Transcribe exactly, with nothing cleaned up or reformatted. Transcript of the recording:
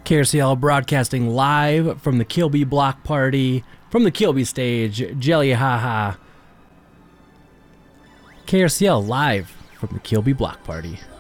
K R C L broadcasting live from the Kilby Block Party, from the Kilby stage, Jelly Haha. K R C L live from the Kilby Block Party.